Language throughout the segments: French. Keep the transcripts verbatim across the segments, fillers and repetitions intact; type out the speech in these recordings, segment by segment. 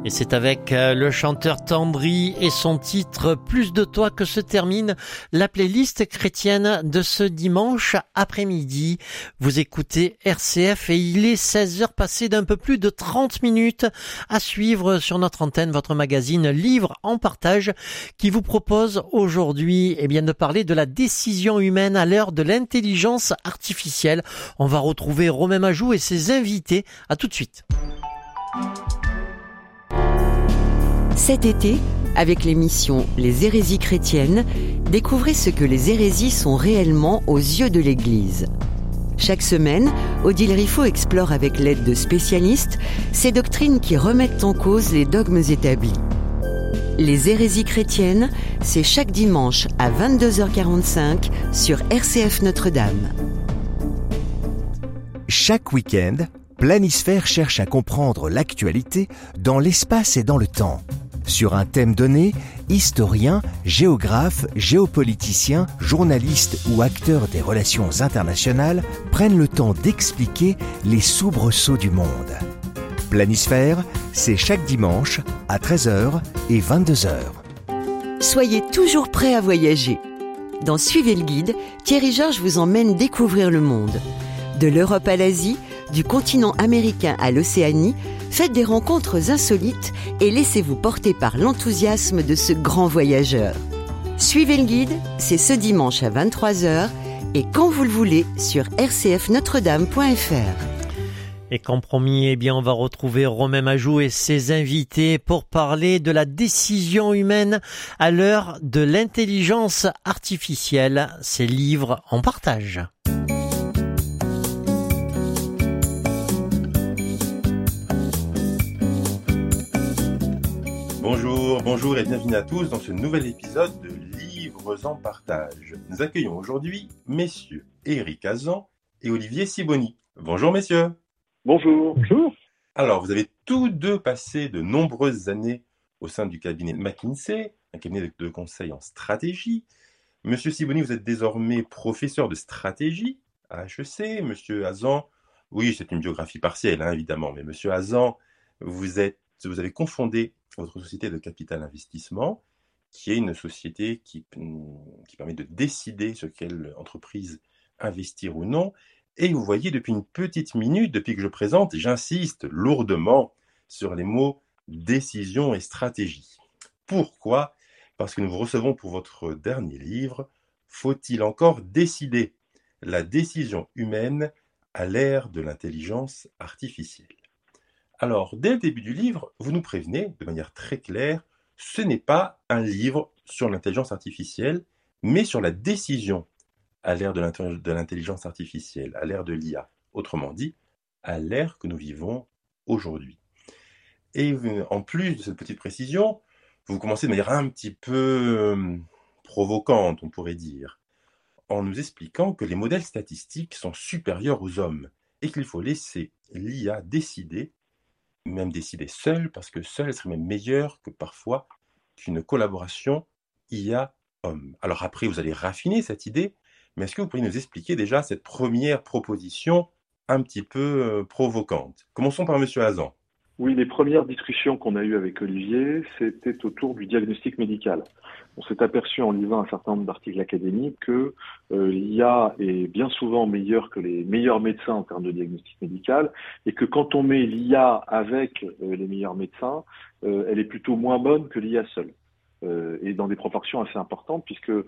Et c'est avec le chanteur Tendry et son titre « Plus de toi » que se termine la playlist chrétienne de ce dimanche après-midi. Vous écoutez R C F et il est seize heures passées d'un peu plus de trente minutes à suivre sur notre antenne votre magazine Livre en partage qui vous propose aujourd'hui eh bien, de parler de la décision humaine à l'heure de l'intelligence artificielle. On va retrouver Romain Majou et ses invités. À tout de suite. Cet été, avec l'émission Les hérésies chrétiennes, découvrez ce que les hérésies sont réellement aux yeux de l'Église. Chaque semaine, Odile Riffaut explore avec l'aide de spécialistes ces doctrines qui remettent en cause les dogmes établis. Les hérésies chrétiennes, c'est chaque dimanche à vingt-deux heures quarante-cinq sur R C F Notre-Dame. Chaque week-end, Planisphère cherche à comprendre l'actualité dans l'espace et dans le temps. Sur un thème donné, historiens, géographes, géopoliticiens, journalistes ou acteurs des relations internationales prennent le temps d'expliquer les soubresauts du monde. Planisphère, c'est chaque dimanche à treize heures et vingt-deux heures. Soyez toujours prêts à voyager. Dans Suivez le guide, Thierry Georges vous emmène découvrir le monde. De l'Europe à l'Asie, du continent américain à l'Océanie, faites des rencontres insolites et laissez-vous porter par l'enthousiasme de ce grand voyageur. Suivez le guide, c'est ce dimanche à vingt-trois heures et quand vous le voulez sur r c f notre dame point f r. Et comme promis, eh bien, on va retrouver Romain Majou et ses invités pour parler de la décision humaine à l'heure de l'intelligence artificielle. Ces livres en partage. Bonjour, bonjour et bienvenue à tous dans ce nouvel épisode de Livres en partage. Nous accueillons aujourd'hui messieurs Éric Azan et Olivier Sibony. Bonjour messieurs. Bonjour. Bonjour. Alors, vous avez tous deux passé de nombreuses années au sein du cabinet McKinsey, un cabinet de conseil en stratégie. Monsieur Sibony, vous êtes désormais professeur de stratégie à H E C. Monsieur Azan, oui, c'est une biographie partielle, hein, évidemment, mais monsieur Azan, vous êtes, vous avez confondé votre société de capital investissement, qui est une société qui, qui permet de décider sur quelle entreprise investir ou non. Et vous voyez, depuis une petite minute, depuis que je présente, j'insiste lourdement sur les mots décision et stratégie. Pourquoi ? Parce que nous vous recevons pour votre dernier livre, Faut-il encore décider ? La décision humaine à l'ère de l'intelligence artificielle. Alors, dès le début du livre, vous nous prévenez de manière très claire, ce n'est pas un livre sur l'intelligence artificielle, mais sur la décision à l'ère de l'intelligence artificielle, à l'ère de l'I A. Autrement dit, à l'ère que nous vivons aujourd'hui. Et en plus de cette petite précision, vous commencez de manière un petit peu provocante, on pourrait dire, en nous expliquant que les modèles statistiques sont supérieurs aux hommes et qu'il faut laisser l'I A décider, même décider seule, parce que seule, elle serait même meilleure que parfois qu'une collaboration I A-homme. Alors après, vous allez raffiner cette idée, mais est-ce que vous pourriez nous expliquer déjà cette première proposition un petit peu euh, provocante ? Commençons par monsieur Azan. Oui, les premières discussions qu'on a eues avec Olivier, c'était autour du diagnostic médical. On s'est aperçu en lisant un certain nombre d'articles académiques que euh, l'I A est bien souvent meilleure que les meilleurs médecins en termes de diagnostic médical et que quand on met l'I A avec euh, les meilleurs médecins, euh, elle est plutôt moins bonne que l'I A seule. Euh, et dans des proportions assez importantes, puisque euh,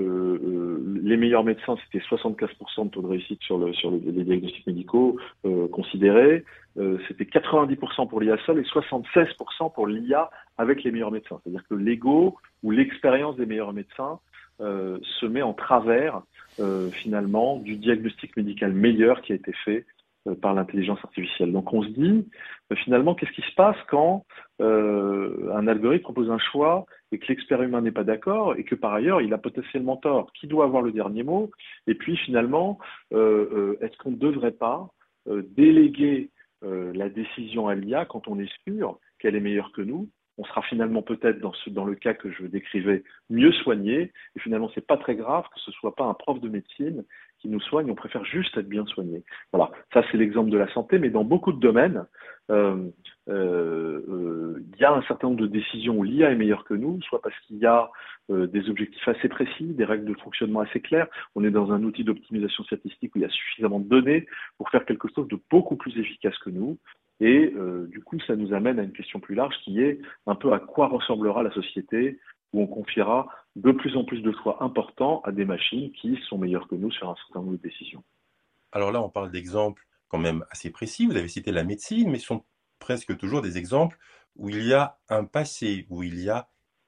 euh, les meilleurs médecins, c'était soixante-quinze pour cent de taux de réussite sur, le, sur le, les diagnostics médicaux euh, considérés, euh, c'était quatre-vingt-dix pour cent pour l'I A seul et soixante-seize pour cent pour l'I A avec les meilleurs médecins. C'est-à-dire que l'ego ou l'expérience des meilleurs médecins euh, se met en travers, euh, finalement, du diagnostic médical meilleur qui a été fait euh, par l'intelligence artificielle. Donc on se dit, euh, finalement, qu'est-ce qui se passe quand euh, un algorithme propose un choix et que l'expert humain n'est pas d'accord, et que par ailleurs, il a potentiellement tort. Qui doit avoir le dernier mot ? Et puis finalement, euh, euh, est-ce qu'on ne devrait pas euh, déléguer euh, la décision à l'I A quand on est sûr qu'elle est meilleure que nous ? On sera finalement peut-être, dans, ce, dans le cas que je décrivais, mieux soigné, et finalement, c'est pas très grave que ce soit pas un prof de médecine qui nous soignent, on préfère juste être bien soigné. Voilà, ça c'est l'exemple de la santé, mais dans beaucoup de domaines, euh, euh, euh, il y a un certain nombre de décisions où l'I A est meilleure que nous, soit parce qu'il y a euh, des objectifs assez précis, des règles de fonctionnement assez claires. On est dans un outil d'optimisation statistique où il y a suffisamment de données pour faire quelque chose de beaucoup plus efficace que nous. Et euh, du coup, ça nous amène à une question plus large qui est un peu à quoi ressemblera la société où on confiera de plus en plus de choix importants à des machines qui sont meilleures que nous sur un certain nombre de décisions. Alors là, on parle d'exemples quand même assez précis. Vous avez cité la médecine, mais ce sont presque toujours des exemples où il y a un passé, où il y a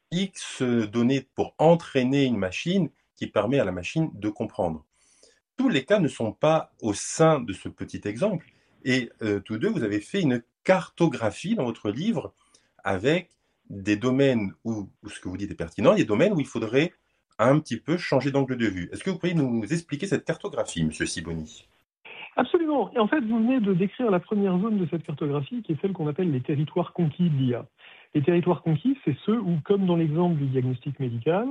X données pour entraîner une machine qui permet à la machine de comprendre. Tous les cas ne sont pas au sein de ce petit exemple. Et euh, tous deux, vous avez fait une cartographie dans votre livre avec des domaines où, où ce que vous dites est pertinent, des domaines où il faudrait un petit peu changer d'angle de vue. Est-ce que vous pourriez nous expliquer cette cartographie, Monsieur Sibony ? Absolument. Et en fait, vous venez de décrire la première zone de cette cartographie, qui est celle qu'on appelle les territoires conquis de l'I A. Les territoires conquis, c'est ceux où, comme dans l'exemple du diagnostic médical,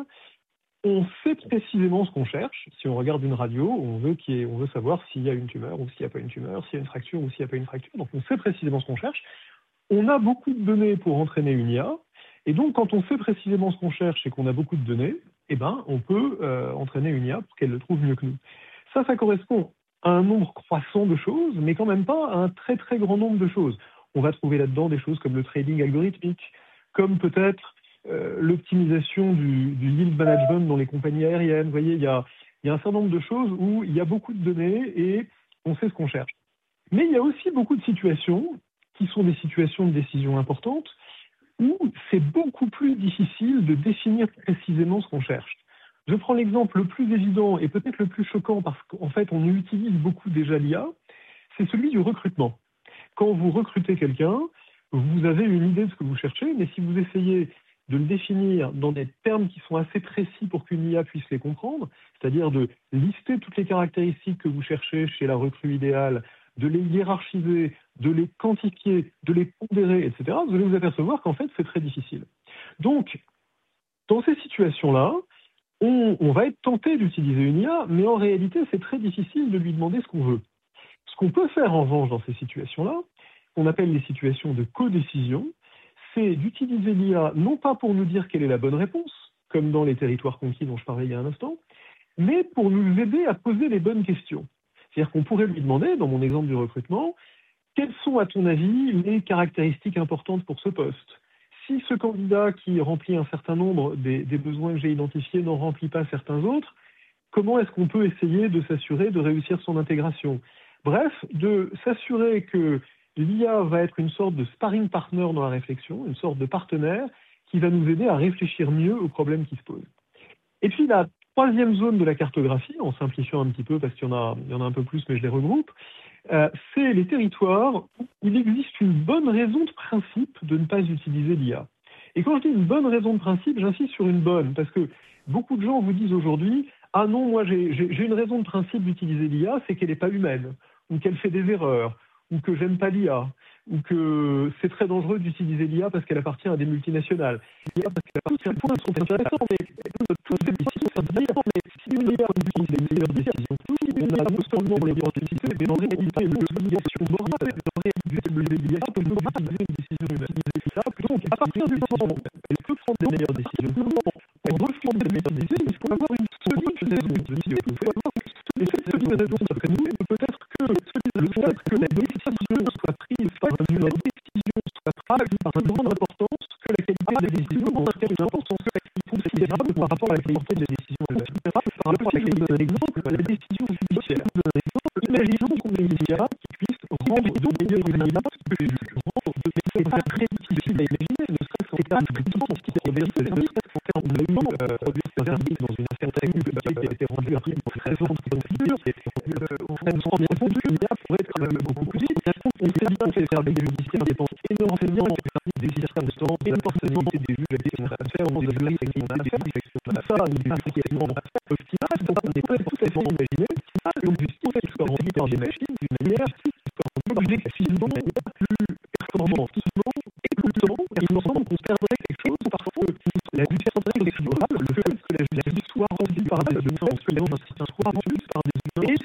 on sait précisément ce qu'on cherche. Si on regarde une radio, on veut, qu'il y ait, on veut savoir s'il y a une tumeur ou s'il n'y a pas une tumeur, s'il y a une fracture ou s'il n'y a pas une fracture. Donc on sait précisément ce qu'on cherche. On a beaucoup de données pour entraîner une I A. Et donc, quand on sait précisément ce qu'on cherche et qu'on a beaucoup de données, eh ben, on peut euh, entraîner une I A pour qu'elle le trouve mieux que nous. Ça, ça correspond à un nombre croissant de choses, mais quand même pas à un très très grand nombre de choses. On va trouver là-dedans des choses comme le trading algorithmique, comme peut-être euh, l'optimisation du, du yield management dans les compagnies aériennes. Vous voyez, il y a, il y a un certain nombre de choses où il y a beaucoup de données et on sait ce qu'on cherche. Mais il y a aussi beaucoup de situations qui sont des situations de décision importantes, où c'est beaucoup plus difficile de définir précisément ce qu'on cherche. Je prends l'exemple le plus évident et peut-être le plus choquant parce qu'en fait on utilise beaucoup déjà l'I A, c'est celui du recrutement. Quand vous recrutez quelqu'un, vous avez une idée de ce que vous cherchez, mais si vous essayez de le définir dans des termes qui sont assez précis pour qu'une I A puisse les comprendre, c'est-à-dire de lister toutes les caractéristiques que vous cherchez chez la recrue idéale, de les hiérarchiser, de les quantifier, de les pondérer, et cetera, vous allez vous apercevoir qu'en fait, c'est très difficile. Donc, dans ces situations-là, on, on va être tenté d'utiliser une I A, mais en réalité, c'est très difficile de lui demander ce qu'on veut. Ce qu'on peut faire, en revanche, dans ces situations-là, qu'on appelle les situations de codécision, c'est d'utiliser l'I A non pas pour nous dire quelle est la bonne réponse, comme dans les territoires conquis dont je parlais il y a un instant, mais pour nous aider à poser les bonnes questions. C'est-à-dire qu'on pourrait lui demander, dans mon exemple du recrutement, quelles sont, à ton avis, les caractéristiques importantes pour ce poste ? Si ce candidat qui remplit un certain nombre des, des besoins que j'ai identifiés n'en remplit pas certains autres, comment est-ce qu'on peut essayer de s'assurer de réussir son intégration ? Bref, de s'assurer que l'I A va être une sorte de sparring partner dans la réflexion, une sorte de partenaire qui va nous aider à réfléchir mieux aux problèmes qui se posent. Et puis la troisième zone de la cartographie, en simplifiant un petit peu parce qu'il y en a, il y en a un peu plus mais je les regroupe, euh, c'est les territoires où il existe une bonne raison de principe de ne pas utiliser l'I A. Et quand je dis une bonne raison de principe, j'insiste sur une bonne, parce que beaucoup de gens vous disent aujourd'hui « Ah non, moi j'ai, j'ai, j'ai une raison de principe d'utiliser l'I A, c'est qu'elle n'est pas humaine, ou qu'elle fait des erreurs, ou que j'aime pas l'I A, ou que c'est très dangereux d'utiliser l'I A parce qu'elle appartient à des multinationales. L'I A parce qu'elle appartient à des points sont intéressants, mais toutes ces décisions sont intéressantes, mais si l'I A utilise les meilleures décisions, si l'I A non seulement les meilleures décisions, mais en réalité l'obligation morale de réaliser l'I A peut nous utiliser une décision humaine. Donc, à partir du moment où elle peut prendre des meilleures décisions, elle refuse des meilleures décisions, il faut avoir une solide raison de dire qu'il faut avoir une solide. Et cette solide raison, d'après nous, peut être que le fait que la décision soit prise par un humain, la décision soit prise par une grande importance, que la qualité des décisions en termes d'importance considérable par rapport à la qualité des décisions elles-mêmes. Par rapport à la qualité d'un exemple, la décision judiciaire. Imaginons qu'on ait une I A qui puisse rendre de meilleures analyses que les juges. Rendre de meilleures très difficile à imaginer, ne serait-ce qu'en termes de distance qui est vérifiée, ne serait-ce qu'en termes de moment, produire ce verdict dans une affaire d'accus qui a été rendue après pour une raison de procédure, on se rend bien compte que l'I A pourrait être beaucoup plus vite. On sait bien que les services judiciaires dépensent énormément de des circonstances et de personnalité des juges avec qui on a affaire, des juristes avec qui on a affaire. Tout ça, une application optimale, donc on n'est pas tout à fait imaginer que l'on puisse tout soit rempli par des machines d'une manière qui soit objectivement plus performante, et tout le temps, il me semble qu'on perdrait quelque chose parce que la différence électorale, le fait que la justice soit remplie par des humains, que les gens soit remplis par des humains, et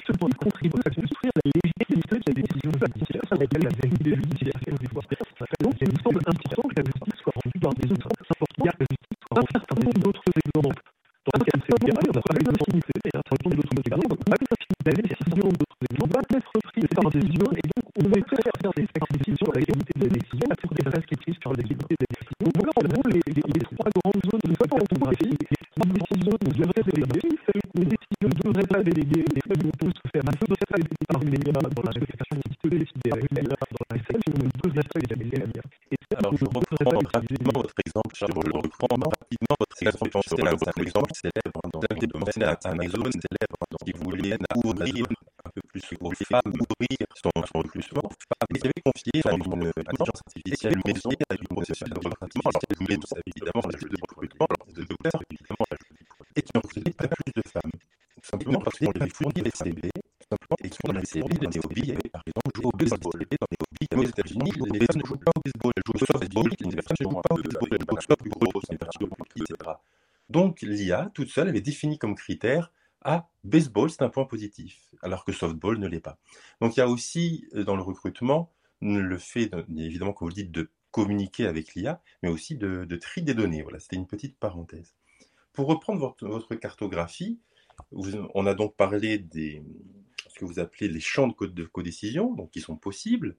Donc, il nous semble important que la justice soit rendue par des instances importantes, que la justice soit rendue par d'autres exemples. Dans le cas de ces cas, on a parlé d'infinité, et un certain nombre d'autres exemples, la décision d'autres exemples va être prise par des humains, et donc on va faire faire des décisions, la légalité des décisions, pour des restes qui prises par la légalité des décisions. Donc voilà, en gros, les, les, les trois grandes zones de photographie, les décisions devraient déléguer, les décisions ne devraient pas déléguer, les faibles vont se faire, ne devraient pas déléguer par une média dans la réflexion qui se décidait avec une média dans la réflexion, on devrait pas les déléguer à la média. Alors, je reprends rapidement votre exemple, je reprends rapidement votre exemple, c'est un exemple célèbre, dans le mentionné à Amazon, célèbre, qui voulait ouvrir un peu plus pour les femmes, ouvrir son, son recrutement, et qui avait confié à une intelligence artificielle une maison avec une processus de recrutement, alors qu'elle voulait évidemment la jeu de recrutement, alors de docteurs, évidemment, et qui en recrutait pas plus de femmes. Tout simplement parce qu'on lui fournit les C V, simplement, et qu'on avait servi de des hobbies, par exemple, jouer au baseball. Dans les hobbies, aux États-Unis, les femmes ne jouent pas au baseball, elles jouent au softball, les femmes ne jouent pas au baseball, elles jouent au softball, plus gros, c'est parti et cetera. Donc, l'I A, toute seule, avait défini comme critère ah, baseball, c'est un point positif, alors que softball ne l'est pas. Donc, il y a aussi, dans le recrutement, le fait, de, évidemment, comme vous le dites, de communiquer avec l'I A, mais aussi de, de tri des données. Voilà, c'était une petite parenthèse. Pour reprendre votre, votre cartographie, vous, on a donc parlé des ce que vous appelez les champs de, co- de codécision, donc qui sont possibles.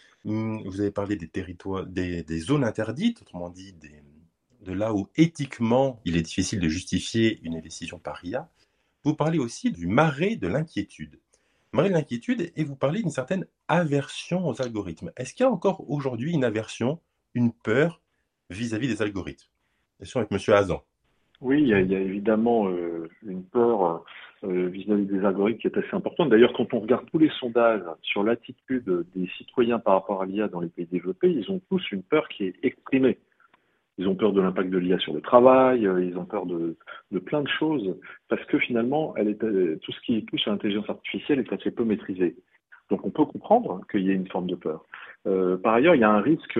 Vous avez parlé des territoires, des, des zones interdites, autrement dit, des, de là où éthiquement il est difficile de justifier une décision par I A. Vous parlez aussi du marais de l'inquiétude. Marais de l'inquiétude, et vous parlez d'une certaine aversion aux algorithmes. Est-ce qu'il y a encore aujourd'hui une aversion, une peur vis-à-vis des algorithmes? Question avec M. Hazan. Oui, il y a, il y a évidemment euh, une peur euh, vis-à-vis des algorithmes qui est assez importante. D'ailleurs, quand on regarde tous les sondages sur l'attitude des citoyens par rapport à l'I A dans les pays développés, ils ont tous une peur qui est exprimée. Ils ont peur de l'impact de l'I A sur le travail, ils ont peur de, de plein de choses, parce que finalement, elle est, tout ce qui touche à l'intelligence artificielle est assez peu maîtrisé. Donc on peut comprendre qu'il y ait une forme de peur. Euh, par ailleurs, il y a un risque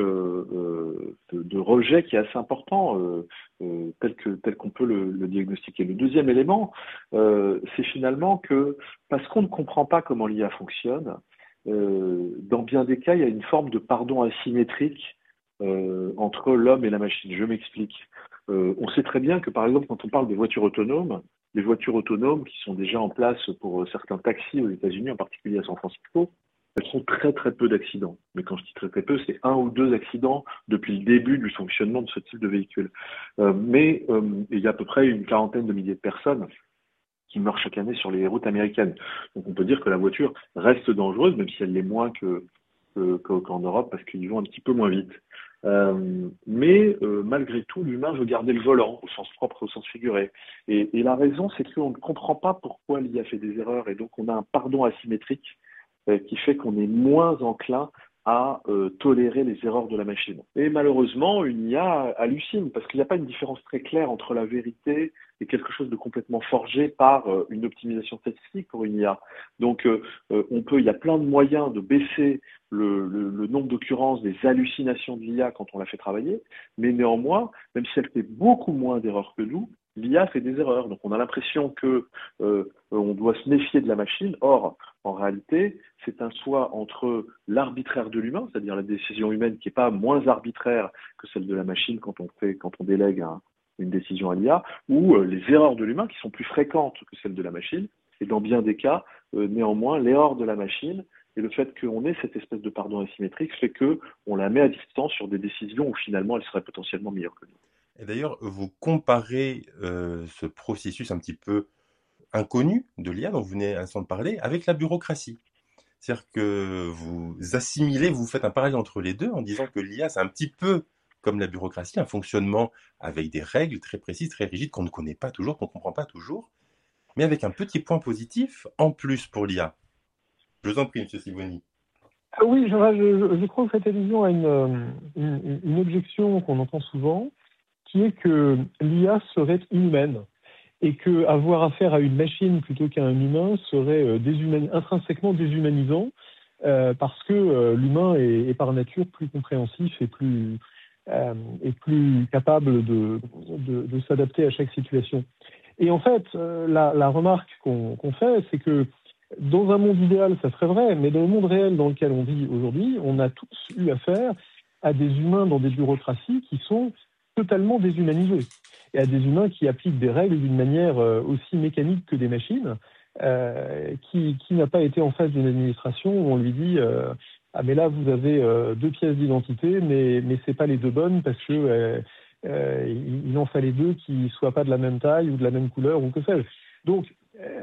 euh, de, de rejet qui est assez important, euh, euh, tel que tel qu'on peut le, le diagnostiquer. Le deuxième élément, euh, c'est finalement que parce qu'on ne comprend pas comment l'I A fonctionne, euh, dans bien des cas, il y a une forme de pardon asymétrique euh, entre l'homme et la machine. Je m'explique. Euh, on sait très bien que, par exemple, quand on parle des voitures autonomes, les voitures autonomes qui sont déjà en place pour certains taxis aux États-Unis, en particulier à San Francisco, elles font très très peu d'accidents. Mais quand je dis très très peu, c'est un ou deux accidents depuis le début du fonctionnement de ce type de véhicule. Euh, mais euh, il y a à peu près une quarantaine de milliers de personnes qui meurent chaque année sur les routes américaines. Donc on peut dire que la voiture reste dangereuse, même si elle l'est moins que, que, qu'en Europe, parce qu'ils vont un petit peu moins vite. Euh, mais euh, malgré tout, l'humain veut garder le volant, au sens propre, au sens figuré. Et, et la raison, c'est qu'on ne comprend pas pourquoi l'I A fait des erreurs, et donc on a un pardon asymétrique euh, qui fait qu'on est moins enclin à euh, tolérer les erreurs de la machine. Et malheureusement, une I A hallucine, parce qu'il n'y a pas une différence très claire entre la vérité et quelque chose de complètement forgé par euh, une optimisation statistique pour une I A. Donc, euh, euh, on peut, il y a plein de moyens de baisser le, le, le nombre d'occurrences des hallucinations de l'I A quand on la fait travailler, mais néanmoins, même si elle fait beaucoup moins d'erreurs que nous, l'I A fait des erreurs. Donc, on a l'impression que euh, on doit se méfier de la machine. Or, en réalité, c'est un choix entre l'arbitraire de l'humain, c'est-à-dire la décision humaine qui n'est pas moins arbitraire que celle de la machine quand on fait, quand on délègue un, une décision à l'I A, ou euh, les erreurs de l'humain qui sont plus fréquentes que celles de la machine. Et dans bien des cas, euh, néanmoins, l'erreur de la machine et le fait qu'on ait cette espèce de pardon asymétrique fait qu'on la met à distance sur des décisions où finalement elle serait potentiellement meilleure que nous. Et d'ailleurs, vous comparez euh, ce processus un petit peu inconnu de l'I A dont vous venez à l'instant de parler avec la bureaucratie. C'est-à-dire que vous assimilez, vous faites un parallèle entre les deux en disant que l'I A, c'est un petit peu comme la bureaucratie, un fonctionnement avec des règles très précises, très rigides, qu'on ne connaît pas toujours, qu'on ne comprend pas toujours, mais avec un petit point positif en plus pour l'I A. Je vous en prie, M. Sibony. Ah oui, je, je, je crois que vous faites allusion à une, une, une objection qu'on entend souvent, qui est que l'I A serait inhumaine et qu'avoir affaire à une machine plutôt qu'à un humain serait déshuman... intrinsèquement déshumanisant euh, parce que euh, l'humain est, est par nature plus compréhensif et plus, euh, et plus capable de, de, de s'adapter à chaque situation. Et en fait, euh, la, la remarque qu'on, qu'on fait, c'est que dans un monde idéal, ça serait vrai, mais dans le monde réel dans lequel on vit aujourd'hui, on a tous eu affaire à des humains dans des bureaucraties qui sont totalement déshumanisés, et à des humains qui appliquent des règles d'une manière aussi mécanique que des machines, euh, qui, qui n'a pas été en face d'une administration où on lui dit euh, « Ah mais là, vous avez euh, deux pièces d'identité, mais, mais ce n'est pas les deux bonnes parce que euh, euh, il en fallait deux qui ne soient pas de la même taille ou de la même couleur ou que sais-je ». Donc, euh,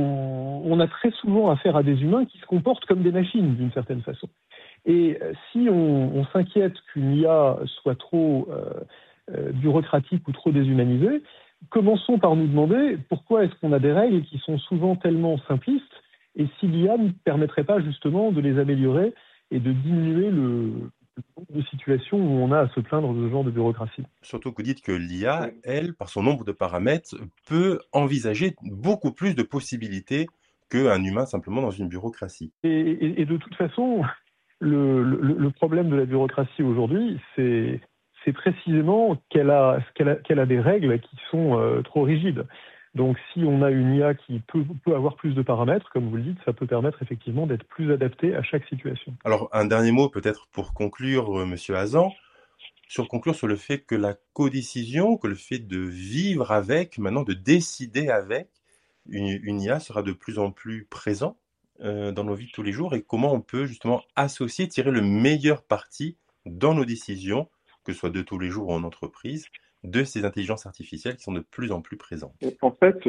on, on a très souvent affaire à des humains qui se comportent comme des machines d'une certaine façon. Et si on, on s'inquiète qu'une I A soit trop euh, euh, bureaucratique ou trop déshumanisée, commençons par nous demander pourquoi est-ce qu'on a des règles qui sont souvent tellement simplistes, et si l'I A ne permettrait pas justement de les améliorer et de diminuer le, le nombre de situations où on a à se plaindre de ce genre de bureaucratie. Surtout que vous dites que l'I A, elle, par son nombre de paramètres, peut envisager beaucoup plus de possibilités qu'un humain simplement dans une bureaucratie. Et, et, et de toute façon... Le, le, le problème de la bureaucratie aujourd'hui, c'est, c'est précisément qu'elle a, qu'elle a, qu'elle a des règles qui sont euh, trop rigides. Donc si on a une I A qui peut, peut avoir plus de paramètres, comme vous le dites, ça peut permettre effectivement d'être plus adapté à chaque situation. Alors un dernier mot peut-être pour conclure, euh, Monsieur Hazan, sur conclure sur le fait que la codécision, que le fait de vivre avec, maintenant de décider avec, une, une I A sera de plus en plus présent dans nos vies de tous les jours, et comment on peut justement associer, tirer le meilleur parti dans nos décisions, que ce soit de tous les jours ou en entreprise, de ces intelligences artificielles qui sont de plus en plus présentes. En fait,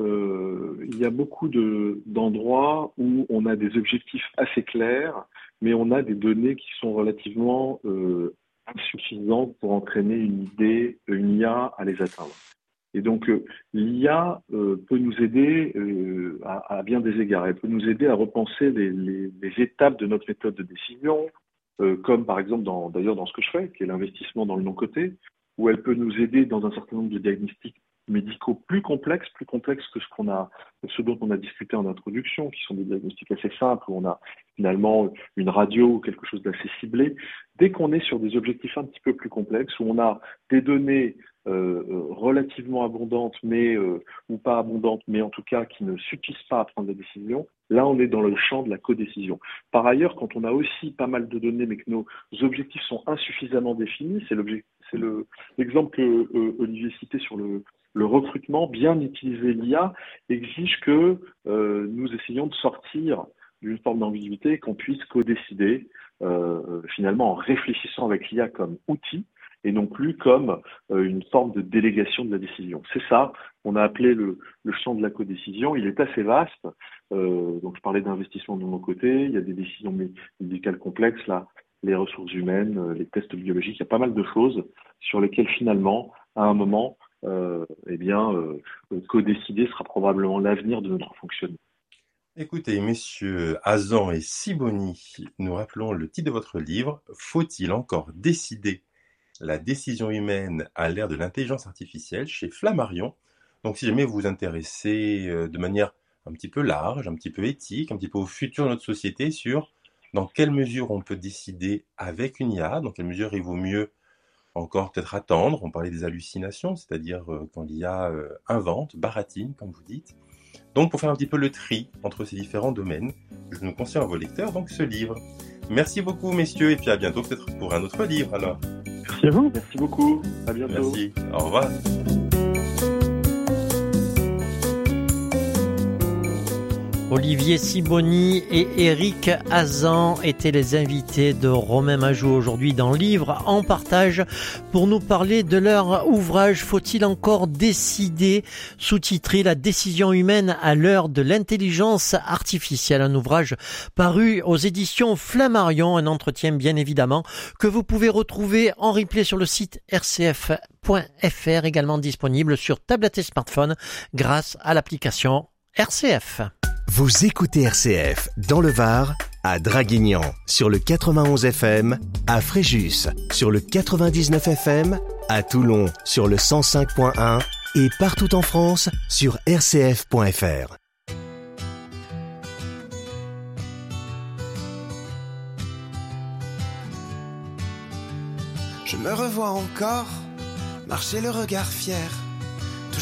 euh, il y a beaucoup de, d'endroits où on a des objectifs assez clairs, mais on a des données qui sont relativement euh, insuffisantes pour entraîner une idée, une I A à les atteindre. Et donc, euh, l'I A euh, peut nous aider euh, à, à bien des égards. Elle peut nous aider à repenser les, les, les étapes de notre méthode de décision, euh, comme par exemple, dans, d'ailleurs dans ce que je fais, qui est l'investissement dans le non-coté, où elle peut nous aider dans un certain nombre de diagnostics médicaux plus complexes, plus complexes que ce qu'on a, ce dont on a discuté en introduction, qui sont des diagnostics assez simples, où on a finalement une radio ou quelque chose d'assez ciblé. Dès qu'on est sur des objectifs un petit peu plus complexes, où on a des données Euh, relativement abondantes, mais euh, ou pas abondantes, mais en tout cas qui ne suffisent pas à prendre la décision, là on est dans le champ de la codécision. Par ailleurs, quand on a aussi pas mal de données, mais que nos objectifs sont insuffisamment définis, c'est, c'est le, l'exemple que euh, Olivier citait sur le, le recrutement, bien utiliser l'I A exige que euh, nous essayions de sortir d'une forme d'ambiguïté et qu'on puisse codécider euh, finalement en réfléchissant avec l'I A comme outil, et non plus comme euh, une forme de délégation de la décision. C'est ça, on a appelé le, le champ de la codécision, il est assez vaste, euh, donc je parlais d'investissement de mon côté, il y a des décisions médicales complexes, là, les ressources humaines, les tests biologiques, il y a pas mal de choses sur lesquelles finalement, à un moment, euh, eh bien, euh, codécider sera probablement l'avenir de notre fonctionnement. Écoutez, messieurs Hazan et Sibony, nous rappelons le titre de votre livre, « Faut-il encore décider ? La décision humaine à l'ère de l'intelligence artificielle » chez Flammarion. Donc si jamais vous vous intéressez de manière un petit peu large, un petit peu éthique, un petit peu au futur de notre société sur dans quelle mesure on peut décider avec une I A, dans quelle mesure il vaut mieux encore peut-être attendre. On parlait des hallucinations, c'est-à-dire quand l'I A invente, baratine, comme vous dites. Donc pour faire un petit peu le tri entre ces différents domaines, je nous conseille à vos lecteurs donc ce livre. Merci beaucoup messieurs, et puis à bientôt peut-être pour un autre livre alors. Merci à vous. Merci beaucoup. À bientôt. Merci. Au revoir. Olivier Sibony et Éric Hazan étaient les invités de Romain Majou aujourd'hui dans Livre en partage pour nous parler de leur ouvrage « Faut-il encore décider ?» sous-titré « La décision humaine à l'heure de l'intelligence artificielle ». Un ouvrage paru aux éditions Flammarion, un entretien bien évidemment que vous pouvez retrouver en replay sur le site r c f point f r, également disponible sur tablette et smartphone grâce à l'application R C F. Vous écoutez R C F dans le Var, à Draguignan sur le quatre-vingt-onze F M, à Fréjus sur le quatre-vingt-dix-neuf F M, à Toulon sur le cent cinq point un et partout en France sur r c f point f r. Je me revois encore marcher le regard fier